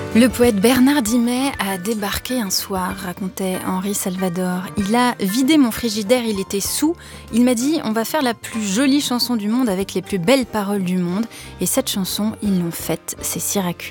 Le poète Bernard Dimet a débarqué un soir, racontait Henri Salvador. Il a vidé mon frigidaire, il était saoul. Il m'a dit, on va faire la plus jolie chanson du monde avec les plus belles paroles du monde. Et cette chanson, ils l'ont faite, c'est Syracuse.